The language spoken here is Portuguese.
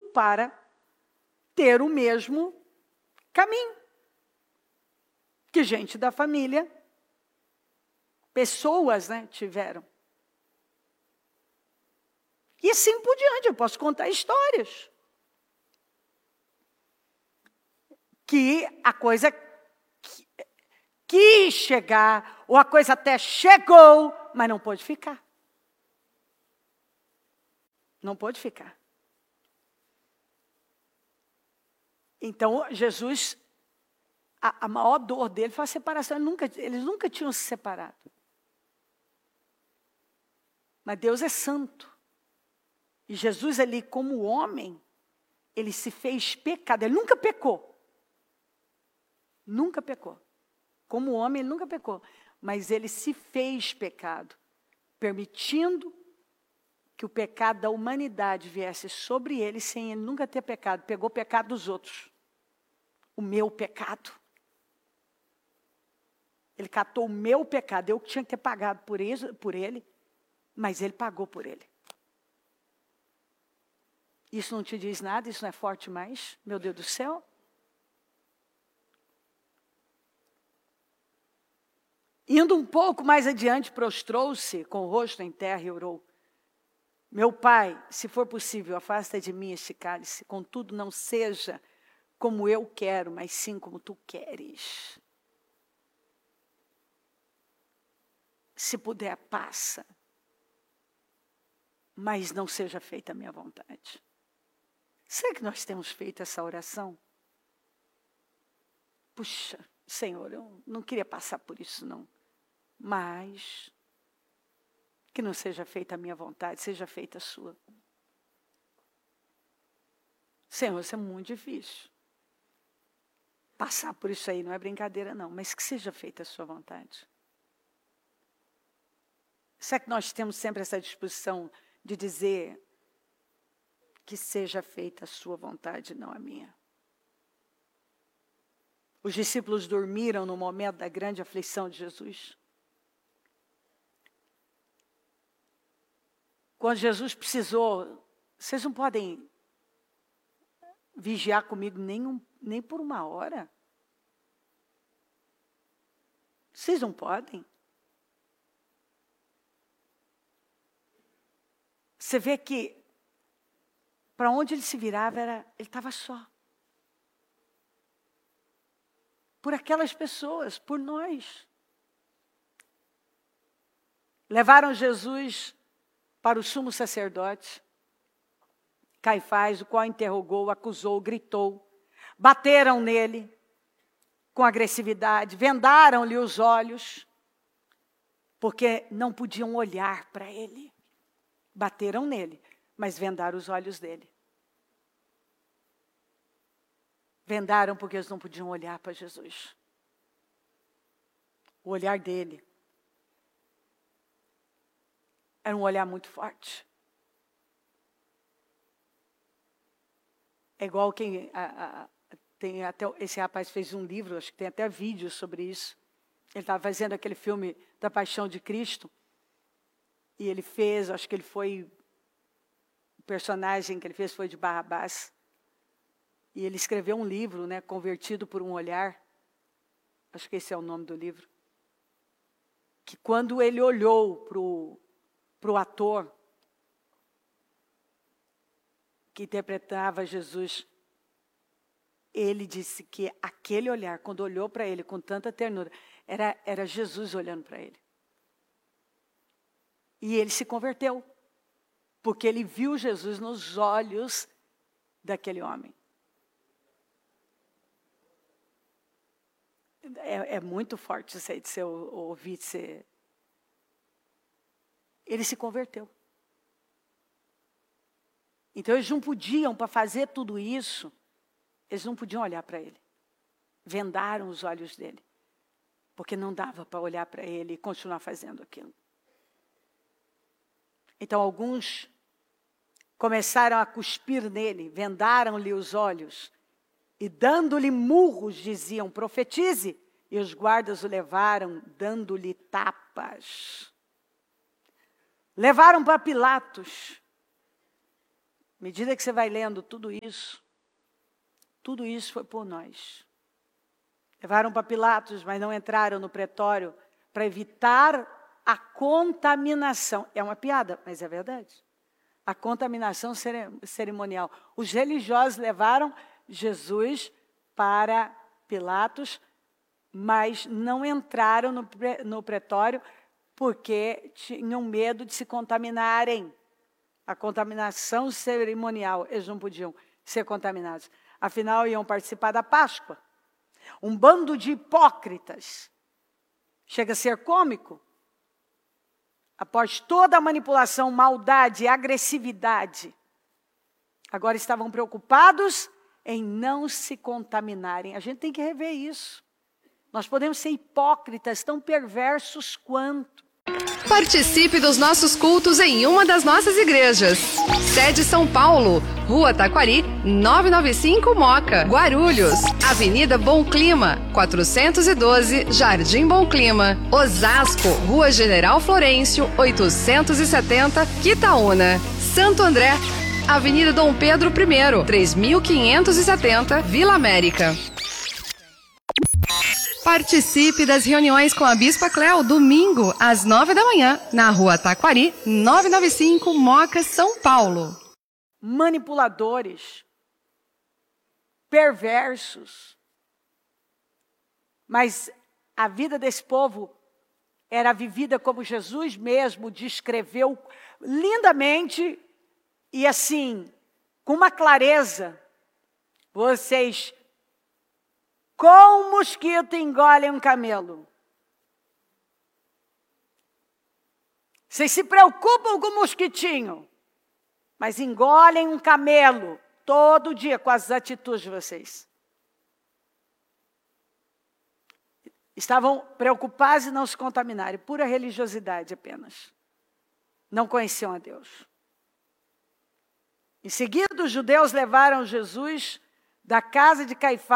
para ter o mesmo caminho que gente da família, pessoas, né, tiveram. E assim por diante, eu posso contar histórias. Que a coisa quis chegar, ou a coisa até chegou, mas não pôde ficar. Não pôde ficar. Então, Jesus, a maior dor dele foi a separação. Eles nunca tinham se separado. Mas Deus é santo. E Jesus ali, como homem, ele se fez pecado. Ele nunca pecou. Nunca pecou. Como homem, ele nunca pecou. Mas ele se fez pecado, permitindo que o pecado da humanidade viesse sobre ele, sem ele nunca ter pecado. Pegou o pecado dos outros. O meu pecado. Ele catou o meu pecado. Eu que tinha que ter pagado por ele, mas ele pagou por ele. Isso não te diz nada? Isso não é forte mais? Meu Deus do céu. Indo um pouco mais adiante, prostrou-se com o rosto em terra e orou. Meu Pai, se for possível, afasta de mim este cálice. Contudo, não seja como eu quero, mas sim como tu queres. Se puder, passa. Mas não seja feita a minha vontade. Será que nós temos feito essa oração? Puxa, Senhor, eu não queria passar por isso, não. Mas que não seja feita a minha vontade, seja feita a sua. Senhor, isso é muito difícil. Passar por isso aí não é brincadeira, não. Mas que seja feita a sua vontade. Será que nós temos sempre essa disposição de dizer que seja feita a sua vontade, não a minha? Os discípulos dormiram no momento da grande aflição de Jesus. Quando Jesus precisou, vocês não podem vigiar comigo nem por uma hora? Vocês não podem? Você vê que para onde ele se virava, ele estava só. Por aquelas pessoas, por nós. Levaram Jesus para o sumo sacerdote, Caifás, o qual interrogou, acusou, gritou. Bateram nele com agressividade, vendaram-lhe os olhos, porque não podiam olhar para ele. Bateram nele, mas vendaram os olhos dele. Vendaram porque eles não podiam olhar para Jesus. O olhar dele era um olhar muito forte. É igual quem... tem até, esse rapaz fez um livro, acho que tem até vídeo sobre isso. Ele estava fazendo aquele filme da Paixão de Cristo. E ele fez, acho que ele foi... O personagem que ele fez foi de Barrabás. E ele escreveu um livro, né, Convertido por um Olhar. Acho que esse é o nome do livro. Que quando ele olhou para o ator que interpretava Jesus, ele disse que aquele olhar, quando olhou para ele com tanta ternura, era Jesus olhando para ele. E ele se converteu, porque ele viu Jesus nos olhos daquele homem. É muito forte isso aí de você ouvir. Ele se converteu. Então eles não podiam, para fazer tudo isso, eles não podiam olhar para ele. Vendaram os olhos dele. Porque não dava para olhar para ele e continuar fazendo aquilo. Então alguns começaram a cuspir nele, vendaram-lhe os olhos. E dando-lhe murros, diziam, profetize. E os guardas o levaram, dando-lhe tapas. Levaram para Pilatos. medida que você vai lendo tudo isso foi por nós. Levaram para Pilatos, mas não entraram no pretório para evitar a contaminação. É uma piada, mas é verdade. A contaminação cerimonial. Os religiosos levaram Jesus para Pilatos, mas não entraram no pretório porque tinham medo de se contaminarem. A contaminação cerimonial, eles não podiam ser contaminados. Afinal, iam participar da Páscoa. Um bando de hipócritas. Chega a ser cômico. Após toda a manipulação, maldade e agressividade, agora estavam preocupados em não se contaminarem. A gente tem que rever isso. Nós podemos ser hipócritas, tão perversos quanto. Participe dos nossos cultos em uma das nossas igrejas. Sede São Paulo, Rua Taquari, 995 Moca, Guarulhos, Avenida Bom Clima, 412, Jardim Bom Clima, Osasco, Rua General Florencio, 870, Quitaúna, Santo André, Avenida Dom Pedro I, 3570, Vila América. Participe das reuniões com a Bispa Cléo, domingo, às 9 da manhã, na Rua Taquari, 995, Moca, São Paulo. Manipuladores, perversos. Mas a vida desse povo era vivida como Jesus mesmo descreveu lindamente e assim, com uma clareza. Vocês com um mosquito engolem um camelo. Vocês se preocupam com o mosquitinho, mas engolem um camelo todo dia com as atitudes de vocês. Estavam preocupados em não se contaminarem, pura religiosidade apenas. Não conheciam a Deus. Em seguida, os judeus levaram Jesus da casa de Caifás